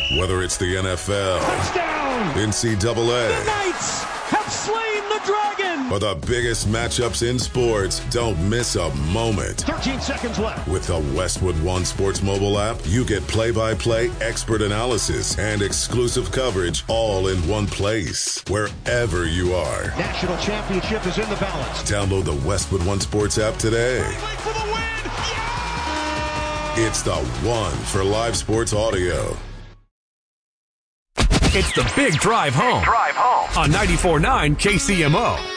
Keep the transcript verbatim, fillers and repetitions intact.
Whether it's the N F L, touchdown, N C double A, the Knights have slain the dragon, or the biggest matchups in sports, don't miss a moment. thirteen seconds left. With the Westwood One Sports mobile app, you get play-by-play expert analysis and exclusive coverage all in one place, wherever you are. National championship is in the balance. Download the Westwood One Sports app today. For the win! Yeah! It's the one for live sports audio. It's the Big Drive Home, Drive home on ninety-four point nine K C M O.